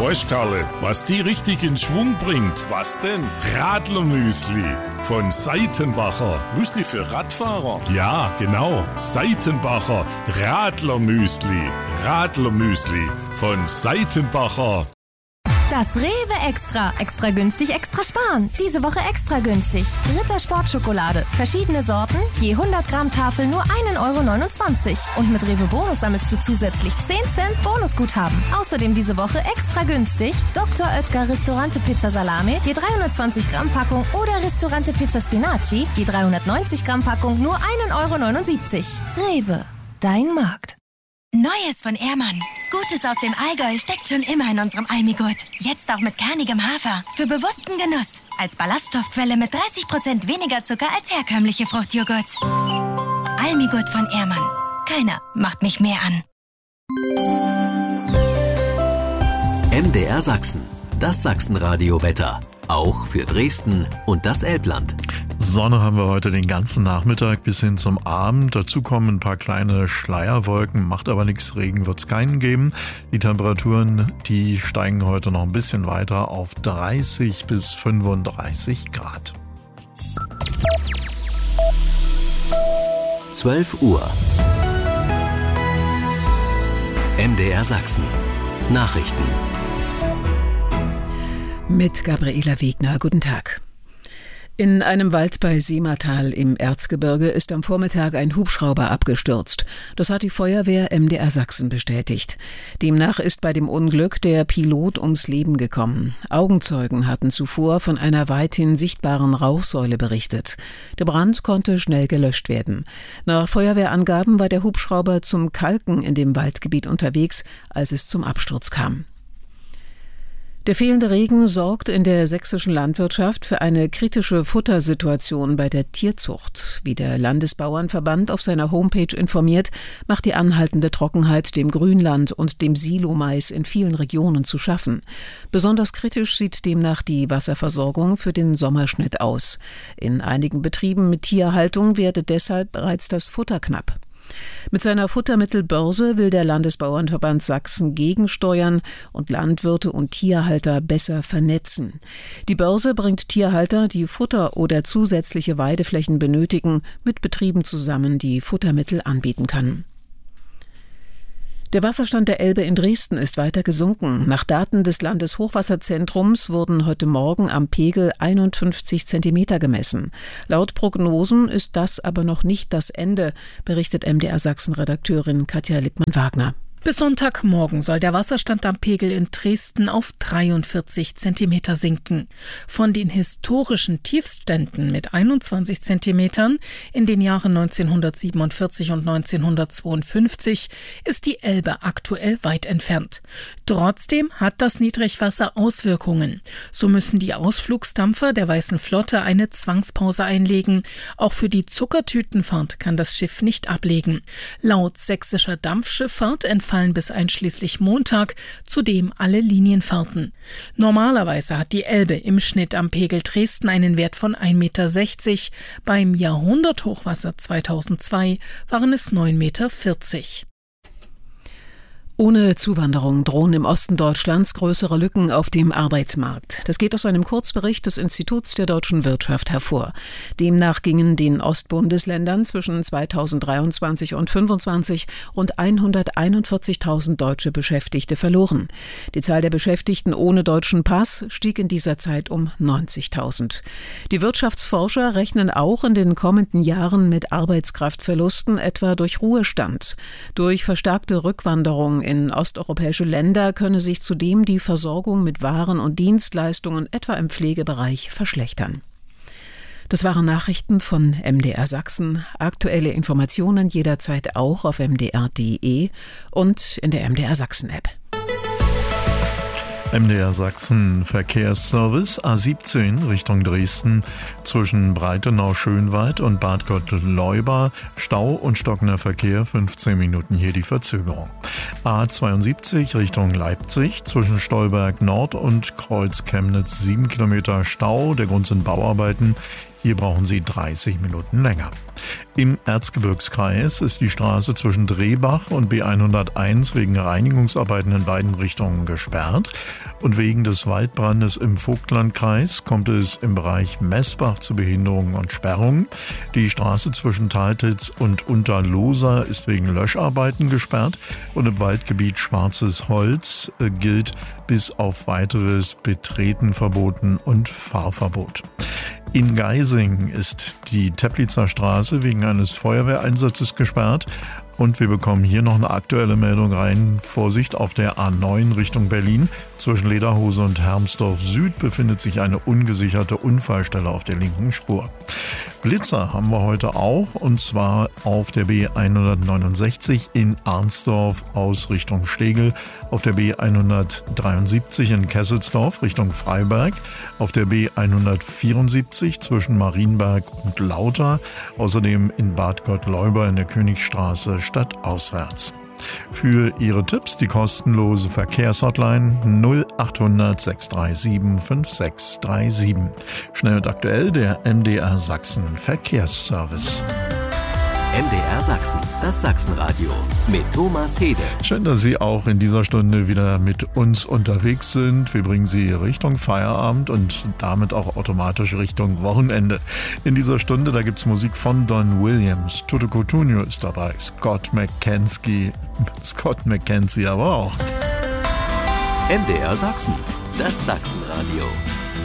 Weißt Karle, was die richtig in Schwung bringt? Was denn? Radlermüsli von Seitenbacher. Müsli für Radfahrer? Ja, genau. Seitenbacher Radlermüsli. Radlermüsli von Seitenbacher. Das Rewe Extra. Extra günstig, extra sparen. Diese Woche extra günstig. Ritter Sportschokolade. Verschiedene Sorten. Je 100 Gramm Tafel nur 1,29 €. Und mit Rewe Bonus sammelst du zusätzlich 10 Cent Bonusguthaben. Außerdem diese Woche extra günstig. Dr. Oetker Ristorante Pizza Salami. Je 320 Gramm Packung. Oder Ristorante Pizza Spinaci. Je 390 Gramm Packung nur 1,79 €. Rewe. Dein Markt. Neues von Ehrmann. Gutes aus dem Allgäu steckt schon immer in unserem Almigurt. Jetzt auch mit kernigem Hafer. Für bewussten Genuss. Als Ballaststoffquelle mit 30% weniger Zucker als herkömmliche Fruchtjoghurt. Almigurt von Ehrmann. Keiner macht mich mehr an. MDR Sachsen. Das Sachsenradio-Wetter. Auch für Dresden und das Elbland. Sonne haben wir heute den ganzen Nachmittag bis hin zum Abend. Dazu kommen ein paar kleine Schleierwolken, macht aber nichts. Regen wird es keinen geben. Die Temperaturen, die steigen heute noch ein bisschen weiter auf 30 bis 35 Grad. 12 Uhr. MDR Sachsen. Nachrichten. Mit Gabriela Wegner. Guten Tag. In einem Wald bei Seematal im Erzgebirge ist am Vormittag ein Hubschrauber abgestürzt. Das hat die Feuerwehr MDR Sachsen bestätigt. Demnach ist bei dem Unglück der Pilot ums Leben gekommen. Augenzeugen hatten zuvor von einer weithin sichtbaren Rauchsäule berichtet. Der Brand konnte schnell gelöscht werden. Nach Feuerwehrangaben war der Hubschrauber zum Kalken in dem Waldgebiet unterwegs, als es zum Absturz kam. Der fehlende Regen sorgt in der sächsischen Landwirtschaft für eine kritische Futtersituation bei der Tierzucht. Wie der Landesbauernverband auf seiner Homepage informiert, macht die anhaltende Trockenheit dem Grünland und dem Silomais in vielen Regionen zu schaffen. Besonders kritisch sieht demnach die Wasserversorgung für den Sommerschnitt aus. In einigen Betrieben mit Tierhaltung werde deshalb bereits das Futter knapp. Mit seiner Futtermittelbörse will der Landesbauernverband Sachsen gegensteuern und Landwirte und Tierhalter besser vernetzen. Die Börse bringt Tierhalter, die Futter oder zusätzliche Weideflächen benötigen, mit Betrieben zusammen, die Futtermittel anbieten können. Der Wasserstand der Elbe in Dresden ist weiter gesunken. Nach Daten des Landeshochwasserzentrums wurden heute Morgen am Pegel 51 Zentimeter gemessen. Laut Prognosen ist das aber noch nicht das Ende, berichtet MDR Sachsen-Redakteurin Katja Lippmann-Wagner. Bis Sonntagmorgen soll der Wasserstand am Pegel in Dresden auf 43 Zentimeter sinken. Von den historischen Tiefständen mit 21 Zentimetern in den Jahren 1947 und 1952 ist die Elbe aktuell weit entfernt. Trotzdem hat das Niedrigwasser Auswirkungen. So müssen die Ausflugsdampfer der Weißen Flotte eine Zwangspause einlegen. Auch für die Zuckertütenfahrt kann das Schiff nicht ablegen. Laut sächsischer Dampfschifffahrt entfallen bis einschließlich Montag zudem alle Linienfahrten. Normalerweise hat die Elbe im Schnitt am Pegel Dresden einen Wert von 1,60 Meter. Beim Jahrhunderthochwasser 2002 waren es 9,40 Meter. Ohne Zuwanderung drohen im Osten Deutschlands größere Lücken auf dem Arbeitsmarkt. Das geht aus einem Kurzbericht des Instituts der deutschen Wirtschaft hervor. Demnach gingen den Ostbundesländern zwischen 2023 und 2025 rund 141.000 deutsche Beschäftigte verloren. Die Zahl der Beschäftigten ohne deutschen Pass stieg in dieser Zeit um 90.000. Die Wirtschaftsforscher rechnen auch in den kommenden Jahren mit Arbeitskraftverlusten, etwa durch Ruhestand. Durch verstärkte Rückwanderung in osteuropäische Länder könne sich zudem die Versorgung mit Waren und Dienstleistungen etwa im Pflegebereich verschlechtern. Das waren Nachrichten von MDR Sachsen. Aktuelle Informationen jederzeit auch auf mdr.de und in der MDR Sachsen App. MDR Sachsen Verkehrsservice A17 Richtung Dresden zwischen Breitenau-Schönwald und Bad Gott-Leuba. Stau und stockender Verkehr, 15 Minuten hier die Verzögerung. A72 Richtung Leipzig zwischen Stolberg Nord und Kreuz Chemnitz 7 Kilometer Stau. Der Grund sind Bauarbeiten. Hier brauchen Sie 30 Minuten länger. Im Erzgebirgskreis ist die Straße zwischen Drehbach und B101 wegen Reinigungsarbeiten in beiden Richtungen gesperrt. Und wegen des Waldbrandes im Vogtlandkreis kommt es im Bereich Messbach zu Behinderungen und Sperrungen. Die Straße zwischen Taltitz und Unterlohsa ist wegen Löscharbeiten gesperrt. Und im Waldgebiet Schwarzes Holz gilt bis auf weiteres Betreten verboten und Fahrverbot. In Geising ist die Teplitzer Straße wegen eines Feuerwehreinsatzes gesperrt. Und wir bekommen hier noch eine aktuelle Meldung rein. Vorsicht, auf der A9 Richtung Berlin. Zwischen Lederhose und Hermsdorf Süd befindet sich eine ungesicherte Unfallstelle auf der linken Spur. Blitzer haben wir heute auch, und zwar auf der B169 in Arnsdorf aus Richtung Stegel, auf der B173 in Kesselsdorf Richtung Freiberg, auf der B174 zwischen Marienberg und Lauter, außerdem in Bad Gottleuba in der Königstraße stadtauswärts. Für Ihre Tipps die kostenlose Verkehrshotline 0800 637 5637. Schnell und aktuell der MDR Sachsen Verkehrsservice. MDR Sachsen, das Sachsenradio mit Thomas Hede. Schön, dass Sie auch in dieser Stunde wieder mit uns unterwegs sind. Wir bringen Sie Richtung Feierabend und damit auch automatisch Richtung Wochenende. In dieser Stunde, da gibt es Musik von Don Williams. Toto Cutugno ist dabei, Scott McKenzie aber auch. MDR Sachsen, das Sachsenradio.